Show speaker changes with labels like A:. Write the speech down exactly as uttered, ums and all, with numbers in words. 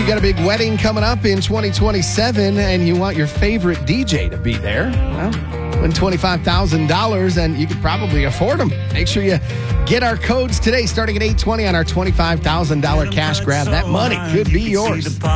A: you got a big wedding coming up in twenty twenty-seven and you want your favorite D J to be there, well, win twenty-five thousand dollars and you could probably afford them. Make sure you get our codes today starting at eight twenty on our twenty-five thousand dollars cash grab. That money could be yours.